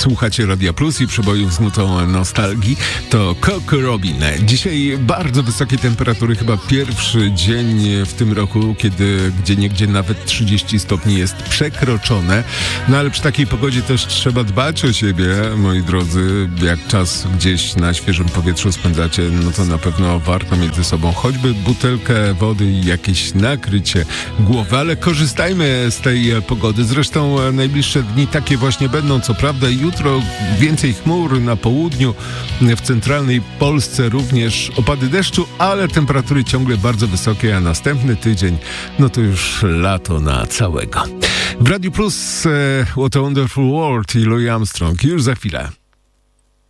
Słuchacie Radia Plus i przebojów z nutą nostalgii. To Coco Robin. Dzisiaj bardzo wysokie temperatury, chyba pierwszy dzień w tym roku, kiedy gdzieniegdzie nawet 30 stopni jest przekroczone. No ale przy takiej pogodzie też trzeba dbać o siebie, moi drodzy. Jak czas gdzieś na świeżym powietrzu spędzacie, no to na pewno warto mieć ze sobą choćby butelkę wody i jakieś nakrycie głowy, ale korzystajmy z tej pogody. Zresztą najbliższe dni takie właśnie będą, co prawda jutro więcej chmur na południu, w centralnej Polsce również opady deszczu, ale temperatury ciągle bardzo wysokie, a następny tydzień, no to już lato na całego. W Radiu Plus What a Wonderful World i Louis Armstrong już za chwilę.